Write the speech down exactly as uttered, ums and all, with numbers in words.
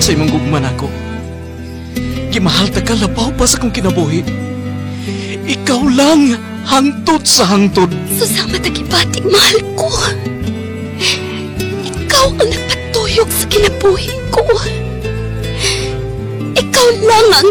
sa imong gugman ako. Gimahal ta ka labaw pa sa kong kinabuhi. Ikaw lang, hangtod sa hangtod. Susama tagibati, mahal ko. Ikaw ang nagpatuyok sa kinabuhi ko. Ikaw lang ang